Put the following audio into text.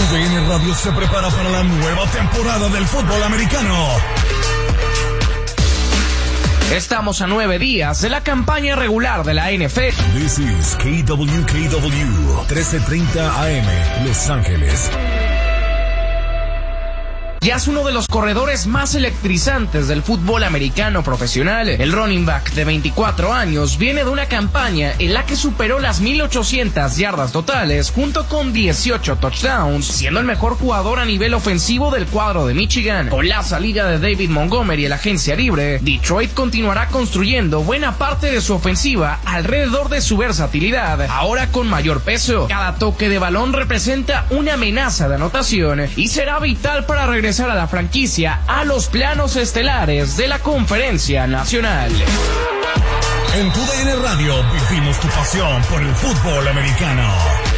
TUDN Radio se prepara para la nueva temporada del fútbol americano. Estamos a 9 días de la campaña regular de la NFL. This is KWKW 1330 AM, Los Ángeles. Ya es uno de los corredores más electrizantes del fútbol americano profesional. El running back de 24 años viene de una campaña en la que superó las 1,800 yardas totales junto con 18 touchdowns, siendo el mejor jugador a nivel ofensivo del cuadro de Michigan. Con la salida de David Montgomery en la agencia libre, Detroit continuará construyendo buena parte de su ofensiva alrededor de su versatilidad, ahora con mayor peso. Cada toque de balón representa una amenaza de anotación y será vital para regresar a la franquicia a los planos estelares de la Conferencia Nacional. En TUDN Radio vivimos tu pasión por el fútbol americano.